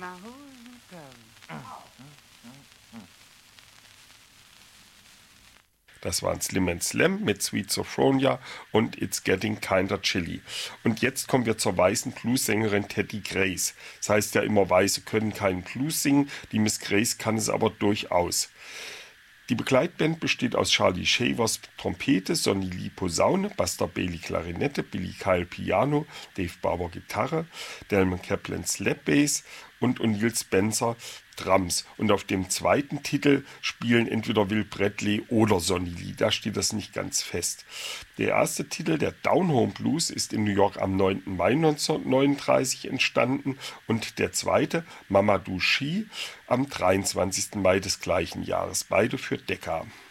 Das waren Slim and Slam mit Sweet Sophronia und It's Getting Kinda Chilly. Und jetzt kommen wir zur weißen Bluessängerin Teddy Grace. Das heißt ja immer, Weiße können keinen Blues singen, die Miss Grace kann es aber durchaus. Die Begleitband besteht aus Charlie Shavers Trompete, Sonny Lee Posaune, Buster Bailey Klarinette, Billy Kyle Piano, Dave Barber Gitarre, Delman Kaplan Slap Bass und O'Neill Spencer Drums. Und auf dem zweiten Titel spielen entweder Will Bradley oder Sonny Lee. Da steht das nicht ganz fest. Der erste Titel, der Down Home Blues, ist in New York am 9. Mai 1939 entstanden und der zweite, Mamadou She, am 23. Mai des gleichen Jahres. Beide für Decca.